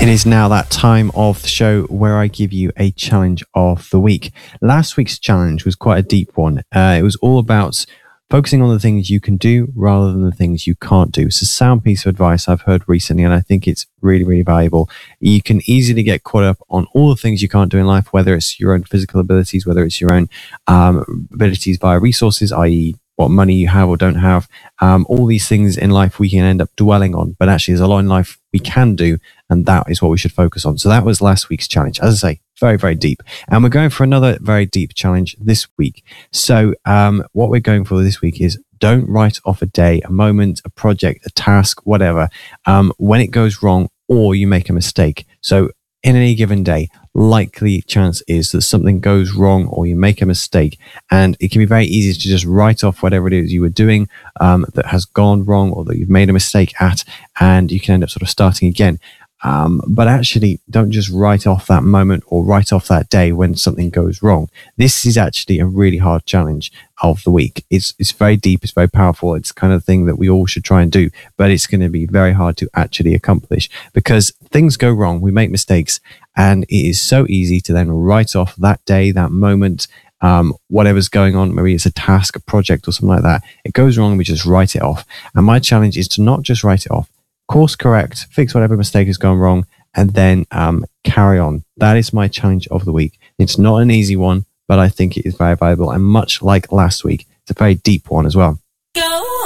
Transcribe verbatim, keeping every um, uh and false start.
It is now that time of the show where I give you a challenge of the week. Last week's challenge was quite a deep one. Uh, it was all about focusing on the things you can do rather than the things you can't do. It's a sound piece of advice I've heard recently, and I think it's really, really valuable. You can easily get caught up on all the things you can't do in life, whether it's your own physical abilities, whether it's your own um, abilities via resources, that is what money you have or don't have. Um, all these things in life we can end up dwelling on, but actually there's a lot in life we can do, and that is what we should focus on. So that was last week's challenge. As I say, very, very deep. And we're going for another very deep challenge this week. So um, what we're going for this week is don't write off a day, a moment, a project, a task, whatever, um, when it goes wrong or you make a mistake. So in any given day, likely chance is that something goes wrong or you make a mistake, and it can be very easy to just write off whatever it is you were doing um, that has gone wrong or that you've made a mistake at, and you can end up sort of starting again. Um, but actually, don't just write off that moment or write off that day when something goes wrong. This is actually a really hard challenge of the week. It's it's very deep, it's very powerful. It's the kind of thing that we all should try and do, but it's going to be very hard to actually accomplish because things go wrong, we make mistakes, and it is so easy to then write off that day, that moment, um, whatever's going on. Maybe it's a task, a project, or something like that. It goes wrong, we just write it off. And my challenge is to not just write it off, course correct, fix whatever mistake has gone wrong, and then um, carry on. That is my challenge of the week. It's not an easy one, but I think it is very valuable. And much like last week, it's a very deep one as well.